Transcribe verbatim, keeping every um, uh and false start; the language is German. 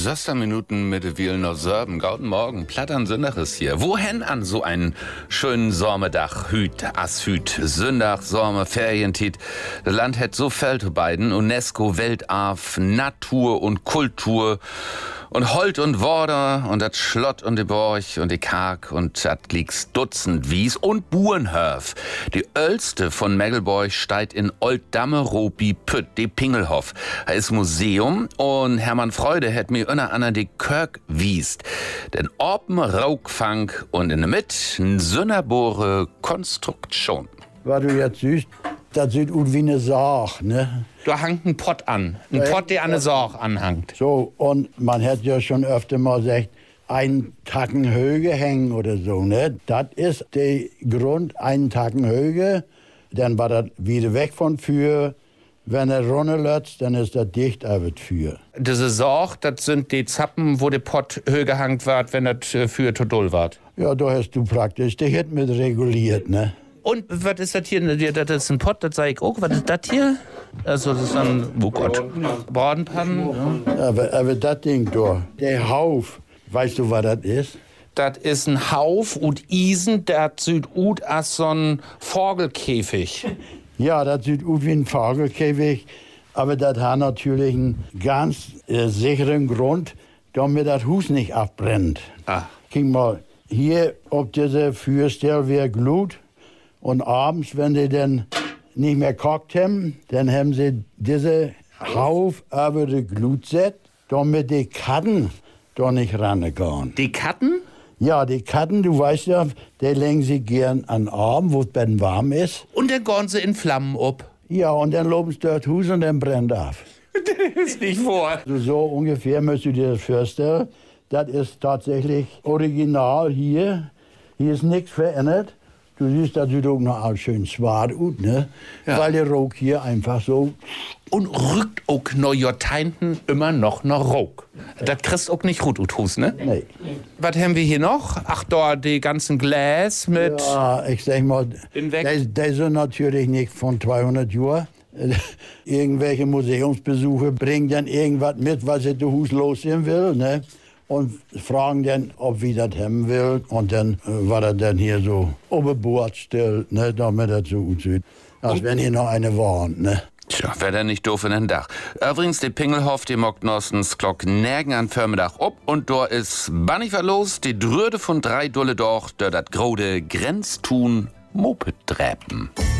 sechzehn Minuten mit de Wielen aus Sörben. Guten Morgen, Plattern Sündach ist hier. Wohin an so einen schönen Sommerdag? Hüt, as Hüt, Sündach, Sommer, Ferientit. Das Land hat so Feld beiden, UNESCO, Weltarf, Natur und Kultur. Und Holt und Worder und dat Schlott und de Borch und de Karg und dat liegts Dutzend Wies und Burenhöf. Die Ölste von Meggelborch steigt in Olddamme Ropi Pütt, de Pingelhof. Da ist Museum und Hermann Freude hätt mir unter anderem die Kirk wiest. Den Orpen Raukfang und in der Mitte n Sünnerbore Konstruktion. Was du jetzt siehst, das sieht aus wie eine Sorg, ne? Da hangt ein Pott an. Ein Ja, Pott, der an eine Sorg anhangt. So, und man hätte ja schon öfter mal gesagt, einen Tacken Höhe hängen oder so, ne? Das ist der Grund, einen Tacken Höhe, dann war das wieder weg von für. Wenn er runterlässt, dann ist das dicht aber für. Diese Sorg, das sind die Zappen, wo der Pott höher gehangt wird, wenn das äh, für Todol wird. Ja, da hast du praktisch, der hat mit reguliert, ne? Und was ist das hier? Das ist ein Pott, das sag ich auch. Was ist das hier? Also, das ist dann, oh Gott, Bratenpannen. Ja. Aber, aber das Ding da, der Hauf, weißt du, was das ist? Das ist ein Hauf und Isen, das sieht aus als so ein Vogelkäfig. Ja, das sieht aus wie ein Vogelkäfig, aber das hat natürlich einen ganz äh, sicheren Grund, damit das Haus nicht abbrennt. Ah. Guck mal, hier auf dieser Fürstell wäre Glut und abends, wenn die dann nicht mehr kocht haben, dann haben sie diese Hauf über die Glut gesetzt, damit die Katten da nicht rangehen. Die Katten? Ja, die Katten, du weißt ja, die legen sie gern an den Arm, wo es dann warm ist. Und dann gehen sie in Flammen ab. Ja, und dann loben sie dort Haus und dann brennt auf. Das ist nicht vor. Also so ungefähr müsst du dir das vorstellen. Das ist tatsächlich original hier. Hier ist nichts verändert. Du siehst, das sieht auch noch alles schön zwart aus, ne? Ja. Weil der Rock hier einfach so... Und rückt auch noch Joteinten immer noch noch Rock. Das kriegst auch nicht gut ut Hus, ne? Nee. Was haben wir hier noch? Ach, da die ganzen Gläs mit... Ja, ich sag mal, Bin weg. die, die sind natürlich nicht von zweihundert Jahren. Irgendwelche Museumsbesucher bringen dann irgendwas mit, was sie zu Hus losgehen will, ne? Und fragen dann, ob wir das haben will. Und dann äh, war das dann hier so oberbord still, ne? Damit das so aussieht. Als wenn hier noch eine war, ne? Tja, wär der nicht doof in den Dach. Übrigens, die Pingelhof, die mockt nostens Glock närgen an Förmiddag ob und da ist Bannifer los, die Dröde von drei Dulle doch, der dat grode Grenztun Moped dräpen.